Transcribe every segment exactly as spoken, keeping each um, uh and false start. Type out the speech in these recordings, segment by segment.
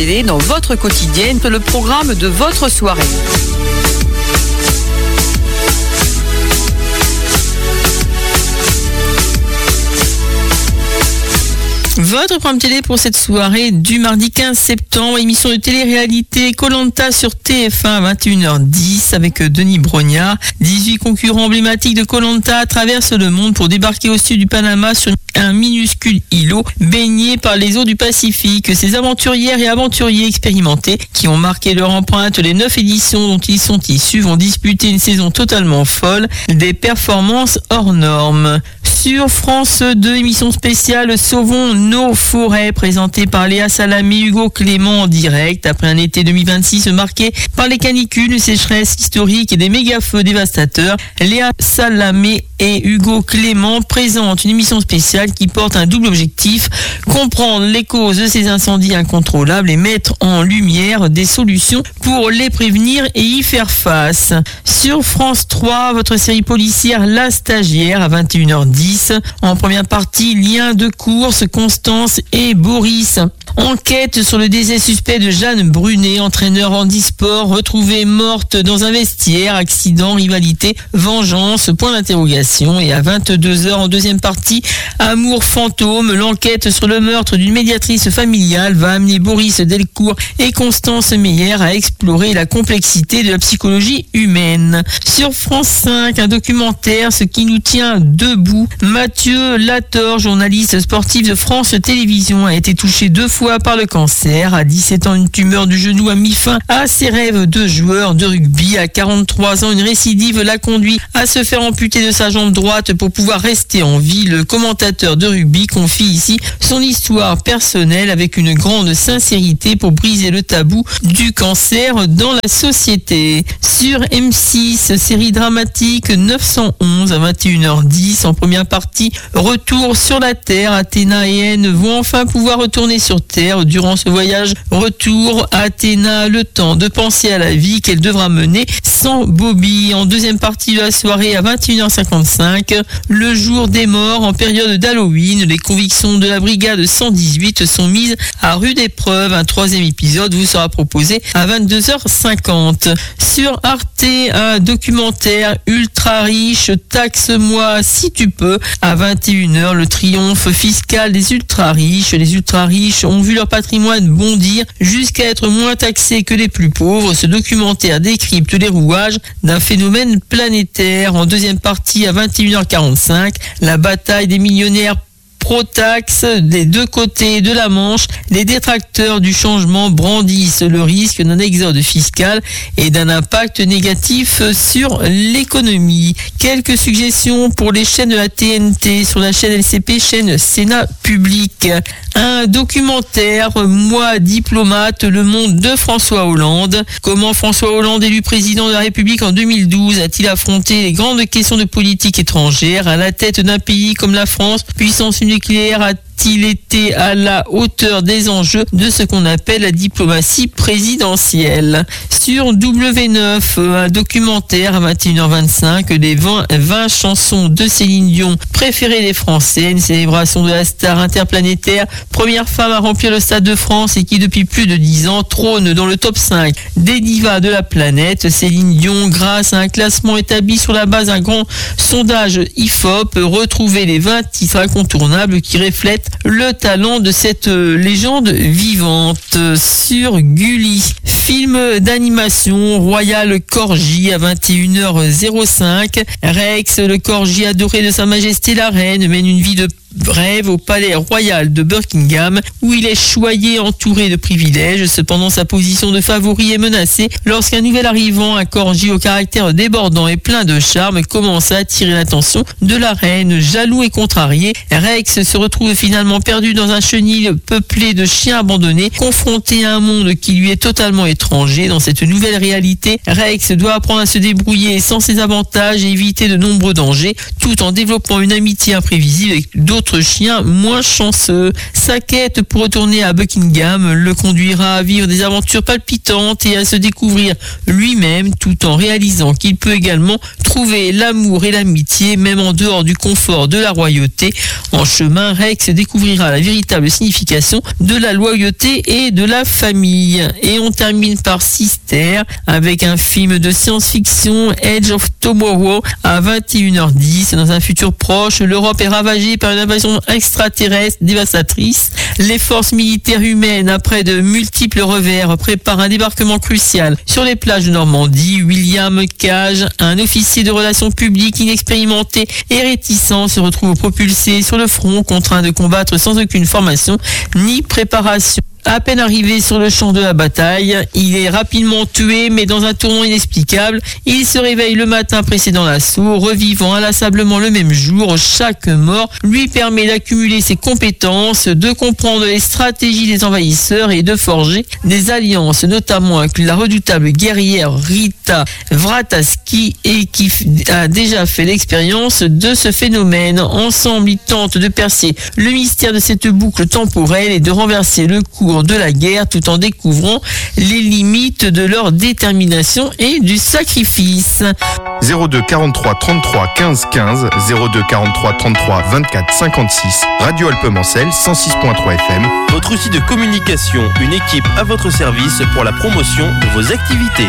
télé dans votre quotidien, le programme de votre soirée. Votre programme télé pour cette soirée du mardi quinze septembre, émission de télé-réalité Koh-Lanta sur T F un à vingt et une heures dix avec Denis Brognard. dix-huit concurrents emblématiques de Koh-Lanta traversent le monde pour débarquer au sud du Panama sur un minuscule îlot baigné par les eaux du Pacifique. Ces aventurières et aventuriers expérimentés qui ont marqué leur empreinte les neuf éditions dont ils sont issus vont disputer une saison totalement folle, des performances hors normes. Sur France deux, émission spéciale Sauvons nos forêts, présentée par Léa Salamé, Hugo Clément en direct. Après un été deux mille vingt-six marqué par les canicules, une sécheresse historique et des méga-feux dévastateurs, Léa Salamé et Hugo Clément présentent une émission spéciale qui porte un double objectif: comprendre les causes de ces incendies incontrôlables et mettre en lumière des solutions pour les prévenir et y faire face. Sur France trois, votre série policière La Stagiaire à vingt et une heures dix. En première partie, lien de course, Constance et Boris. Enquête sur le décès suspect de Jeanne Brunet, entraîneur handisport, retrouvée morte dans un vestiaire, accident, rivalité, vengeance, point d'interrogation. Et à vingt-deux heures, en deuxième partie, Amour fantôme, l'enquête sur le meurtre d'une médiatrice familiale va amener Boris Delcourt et Constance Meyer à explorer la complexité de la psychologie humaine. Sur France cinq, un documentaire, Ce qui nous tient debout. Mathieu Lator, journaliste sportif de France Télévisions, a été touché deux fois par le cancer. À dix-sept ans, une tumeur du genou a mis fin à ses rêves de joueur de rugby. À quarante-trois ans, une récidive l'a conduit à se faire amputer de sa jambe droite pour pouvoir rester en vie. Le commentateur de rugby confie ici son histoire personnelle avec une grande sincérité pour briser le tabou du cancer dans la société. Sur M six, série dramatique neuf cent onze à vingt et une heures dix. En première partie, retour sur la Terre. Athéna et N vont enfin pouvoir retourner sur Terre. Durant ce voyage retour, Athéna a le temps de penser à la vie qu'elle devra mener sans Bobby. En deuxième partie de la soirée à vingt et une heures cinquante-cinq, le jour des morts en période d'Halloween. Les convictions de la brigade cent dix-huit sont mises à rude épreuve. Un troisième épisode vous sera proposé à vingt-deux heures cinquante. Sur Arte, un documentaire ultra riche, Taxe-moi si tu peux. À vingt et une heures, le triomphe fiscal des ultra riches. Les ultra riches ont vu leur patrimoine bondir jusqu'à être moins taxés que les plus pauvres. Ce documentaire décrypte les rouages d'un phénomène planétaire. En deuxième partie, à vingt et une heures quarante-cinq, la bataille des millionnaires pro-taxe des deux côtés de la Manche. Les détracteurs du changement brandissent le risque d'un exode fiscal et d'un impact négatif sur l'économie. Quelques suggestions pour les chaînes de la T N T sur la chaîne L C P, chaîne Sénat Public. Un documentaire, Moi diplomate, le monde de François Hollande. Comment François Hollande, élu président de la République en deux mille douze, a-t-il affronté les grandes questions de politique étrangère à la tête d'un pays comme la France, puissance nucléaire, a-t-il été à la hauteur des enjeux de ce qu'on appelle la diplomatie présidentielle? Sur W neuf, un documentaire à vingt et une heures vingt-cinq, les vingt, vingt chansons de Céline Dion préférées des Français, une célébration de la star interplanétaire, première femme à remplir le Stade de France et qui depuis plus de dix ans trône dans le top cinq des divas de la planète. Céline Dion, grâce à un classement établi sur la base d'un grand sondage I F O P, retrouver les vingt titres incontournables qui reflètent le talent de cette légende vivante. Sur Gulli, film d'animation, Royal Corgi à vingt et une heures cinq. Rex, le corgi adoré de Sa Majesté la Reine, mène une vie de rêve au palais royal de Buckingham où il est choyé, entouré de privilèges. Cependant, sa position de favori est menacée lorsqu'un nouvel arrivant, un corgi au caractère débordant et plein de charme, commence à attirer l'attention de la reine. Jaloux et contrarié, Rex se retrouve finalement perdu dans un chenil peuplé de chiens abandonnés, confronté à un monde qui lui est totalement étranger. Dans cette nouvelle réalité, Rex doit apprendre à se débrouiller sans ses avantages et éviter de nombreux dangers, tout en développant une amitié imprévisible avec d'autres autres chiens moins chanceux. Sa quête pour retourner à Buckingham le conduira à vivre des aventures palpitantes et à se découvrir lui-même tout en réalisant qu'il peut également trouver l'amour et l'amitié même en dehors du confort de la royauté. En chemin, Rex découvrira la véritable signification de la loyauté et de la famille. Et on termine par Sister avec un film de science-fiction, Edge of Tomorrow, à vingt et une heures dix. Dans un futur proche, l'Europe est ravagée par une invasion extraterrestre dévastatrice. Les forces militaires humaines, après de multiples revers, préparent un débarquement crucial sur les plages de Normandie. William Cage, un officier de relations publiques inexpérimenté et réticent, se retrouve propulsé sur le front, contraint de combattre sans aucune formation ni préparation. À peine arrivé sur le champ de la bataille, il est rapidement tué, mais dans un tournant inexplicable. Il se réveille le matin précédant l'assaut, revivant inlassablement le même jour. Chaque mort lui permet d'accumuler ses compétences, de comprendre les stratégies des envahisseurs et de forger des alliances, notamment avec la redoutable guerrière Rita Vrataski, et qui a déjà fait l'expérience de ce phénomène. Ensemble, ils tentent de percer le mystère de cette boucle temporelle et de renverser le cours de la guerre tout en découvrant les limites de leur détermination et du sacrifice. zéro deux quarante-trois trente-trois quinze quinze, zéro deux quarante-trois trente-trois vingt-quatre cinquante-six, Radio Alpemancel cent six point trois F M. Votre outil de communication, une équipe à votre service pour la promotion de vos activités.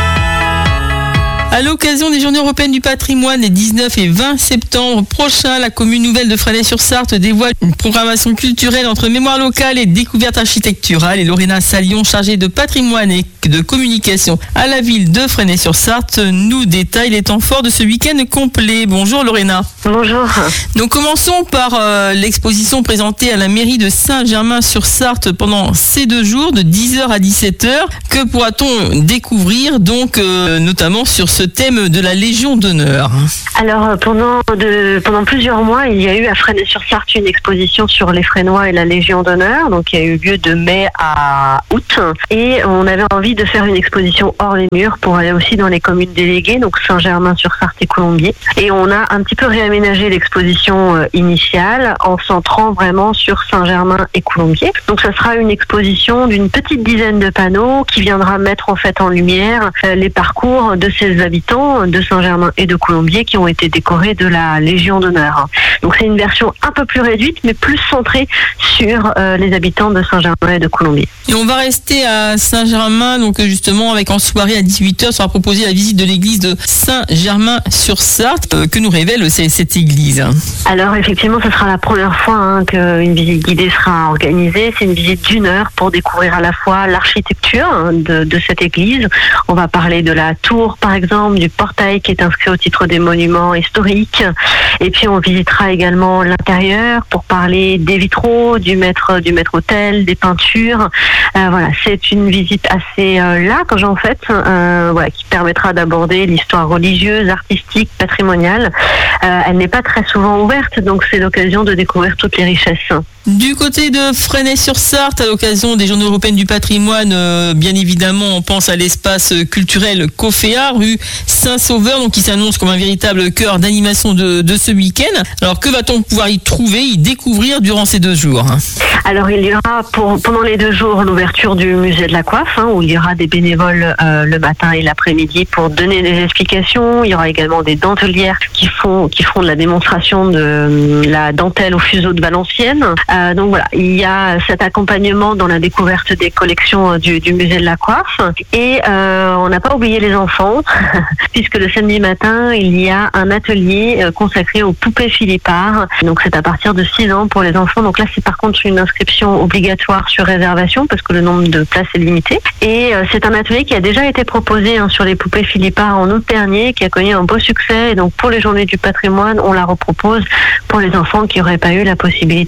À l'occasion des Journées européennes du patrimoine les dix-neuf et vingt septembre prochains, la commune nouvelle de Fresnay-sur-Sarthe dévoile une programmation culturelle entre mémoire locale et découverte architecturale. Et Lorena Salion, chargée de patrimoine et de communication à la ville de Fresnay-sur-Sarthe, nous détaille les temps forts de ce week-end complet. Bonjour Lorena. Bonjour. Donc commençons par euh, l'exposition présentée à la mairie de Saint-Germain-sur-Sarthe pendant ces deux jours de dix heures à dix-sept heures. Que pourra-t-on découvrir donc euh, notamment sur ce thème de la Légion d'honneur? Alors pendant de, pendant plusieurs mois, il y a eu à Fresnay-sur-Sarthe une exposition sur les Fresnois et la Légion d'honneur, donc qui a eu lieu de mai à août, et on avait envie de faire une exposition hors les murs pour aller aussi dans les communes déléguées, donc Saint-Germain-sur-Sarthe et Colombier, et on a un petit peu réaménagé l'exposition initiale en centrant vraiment sur Saint-Germain et Colombier. Donc ça sera une exposition d'une petite dizaine de panneaux qui viendra mettre en fait en lumière les parcours de ces habitants de Saint-Germain et de Colombier qui ont été décorés de la Légion d'honneur. Donc c'est une version un peu plus réduite mais plus centrée sur euh, les habitants de Saint-Germain et de Colombier. Et on va rester à Saint-Germain, donc justement avec en soirée à dix-huit heures sera proposée la visite de l'église de Saint-Germain-sur-Sarthe. Euh, que nous révèle cette église? Alors effectivement, ce sera la première fois hein, qu'une visite guidée sera organisée. C'est une visite d'une heure pour découvrir à la fois l'architecture hein, de, de cette église. On va parler de la tour par exemple, du portail qui est inscrit au titre des monuments historiques. Et puis on visitera également l'intérieur pour parler des vitraux, du maître du maître autel, des peintures. Euh, voilà, c'est une visite assez euh, large en fait, euh, voilà, qui permettra d'aborder l'histoire religieuse, artistique, patrimoniale. Euh, elle n'est pas très souvent ouverte, donc c'est l'occasion de découvrir toutes les richesses. Du côté de Fresnay-sur-Sarthe, à l'occasion des Journées européennes du patrimoine, euh, bien évidemment, on pense à l'espace culturel Coféa, rue Saint-Sauveur, donc qui s'annonce comme un véritable cœur d'animation de, de ce week-end. Alors, que va-t-on pouvoir y trouver, y découvrir durant ces deux jours? Alors, il y aura pour, pendant les deux jours l'ouverture du musée de la coiffe, hein, où il y aura des bénévoles euh, le matin et l'après-midi pour donner des explications. Il y aura également des dentelières qui font qui feront de la démonstration de euh, la dentelle au fuseau de Valenciennes. Euh, donc voilà, il y a cet accompagnement dans la découverte des collections du, du musée de la coiffe. Et euh, on n'a pas oublié les enfants, puisque le samedi matin, il y a un atelier consacré aux poupées Philippard. Donc c'est à partir de six ans pour les enfants. Donc là, c'est par contre une inscription obligatoire sur réservation, parce que le nombre de places est limité. Et euh, c'est un atelier qui a déjà été proposé hein, sur les poupées Philippard en août dernier, qui a connu un beau succès. Et donc pour les Journées du patrimoine, on la repropose pour les enfants qui n'auraient pas eu la possibilité d'y participer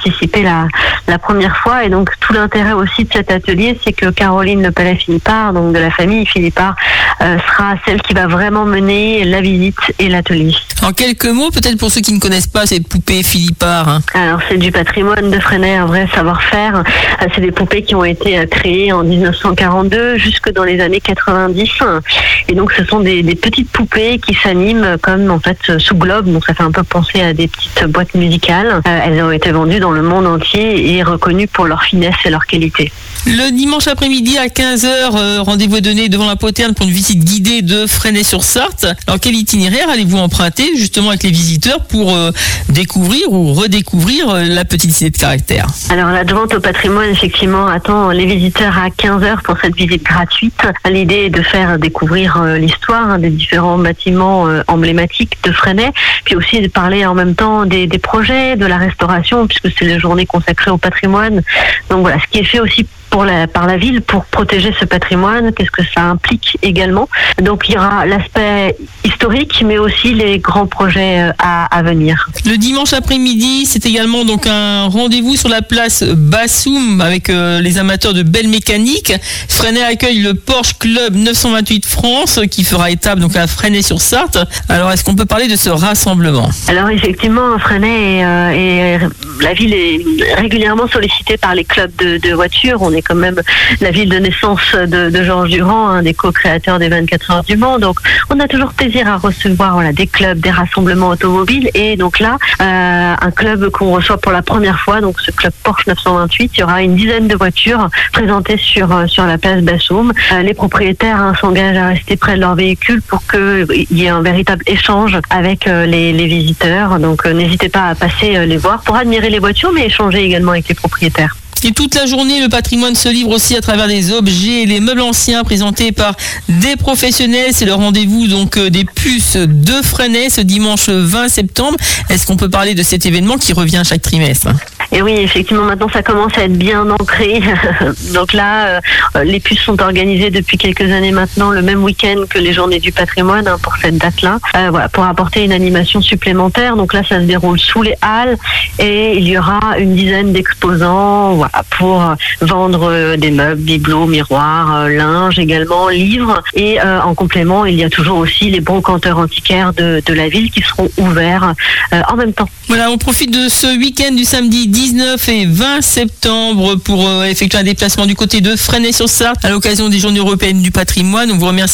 participé la, la première fois. Et donc tout l'intérêt aussi de cet atelier, c'est que Caroline Le Palais-Philippard, donc de la famille Philippard, euh, sera celle qui va vraiment mener la visite et l'atelier. En quelques mots, peut-être pour ceux qui ne connaissent pas ces poupées Philippard. Hein. Alors c'est du patrimoine de Fresnay, un vrai savoir-faire. Euh, c'est des poupées qui ont été euh, créées en dix-neuf cent quarante-deux jusque dans les années quatre-vingt-dix. Et donc ce sont des, des petites poupées qui s'animent comme en fait sous globe. Donc ça fait un peu penser à des petites boîtes musicales. Euh, elles ont été vendues dans le monde entier et reconnues pour leur finesse et leur qualité. Le dimanche après-midi à quinze heures, euh, rendez-vous est donné devant la poterne pour une visite guidée de Fresnay-sur-Sarthe. Alors quel itinéraire allez-vous emprunter justement avec les visiteurs pour euh, découvrir ou redécouvrir euh, la petite cité de Caractère? Alors l'adjointe au patrimoine effectivement attend les visiteurs à quinze heures pour cette visite gratuite. L'idée est de faire découvrir euh, l'histoire hein, des différents bâtiments euh, emblématiques de Fresnay, puis aussi de parler en même temps des, des projets, de la restauration, puisque c'est la journée consacrée au patrimoine. Donc voilà, ce qui est fait aussi pour la, par la ville pour protéger ce patrimoine, qu'est-ce que ça implique également. Donc il y aura l'aspect historique, mais aussi les grands projets à, à venir. Le dimanche après-midi, c'est également donc un rendez-vous sur la place Bassoum avec euh, les amateurs de belle mécanique. Fresnay accueille le Porsche Club neuf cent vingt-huit France qui fera étape donc à Fresnay-sur-Sarthe. Alors est-ce qu'on peut parler de ce rassemblement? Alors effectivement, Fresnay est, euh, est, la ville est régulièrement sollicitée par les clubs de, de voitures. On est quand même la ville de naissance de, de Georges Durand, un des co-créateurs des vingt-quatre heures du Mans. Donc, on a toujours plaisir à recevoir voilà, des clubs, des rassemblements automobiles. Et donc là, euh, un club qu'on reçoit pour la première fois, donc ce club Porsche neuf cent vingt-huit, il y aura une dizaine de voitures présentées sur, sur la place Bassoum. Euh, les propriétaires hein, s'engagent à rester près de leur véhicule pour qu'il y ait un véritable échange avec euh, les, les visiteurs. Donc, euh, n'hésitez pas à passer euh, les voir pour admirer les voitures, mais échanger également avec les propriétaires. Et toute la journée, le patrimoine se livre aussi à travers des objets et les meubles anciens présentés par des professionnels. C'est le rendez-vous donc des puces de Fresnay ce dimanche vingt septembre. Est-ce qu'on peut parler de cet événement qui revient chaque trimestre? Et oui, effectivement, maintenant ça commence à être bien ancré. Donc là, euh, les puces sont organisées depuis quelques années maintenant, le même week-end que les journées du patrimoine hein, pour cette date-là, euh, voilà, pour apporter une animation supplémentaire. Donc là, ça se déroule sous les halles et il y aura une dizaine d'exposants voilà, pour vendre des meubles, bibelots, miroirs, linge également, livres. Et euh, en complément, il y a toujours aussi les brocanteurs antiquaires de, de la ville qui seront ouverts euh, en même temps. Voilà, on profite de ce week-end du samedi dix-neuf et vingt septembre pour euh, effectuer un déplacement du côté de Fresnay-sur-Sarthe à l'occasion des Journées européennes du patrimoine. On vous remercie